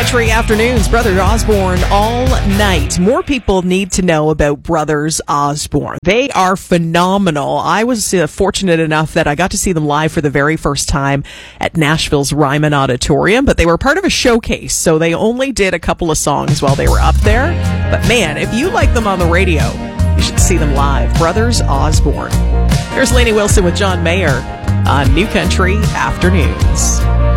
Country Afternoons, Brother Osborne all night. More people need to know about Brothers Osborne. They are phenomenal. I was fortunate enough that I got to see them live for the very first time at Nashville's Ryman Auditorium, but they were part of a showcase, so they only did a couple of songs while they were up there. But man, if you like them on the radio, you should see them live. Brothers Osborne. Here's Lainey Wilson with John Mayer on New Country Afternoons.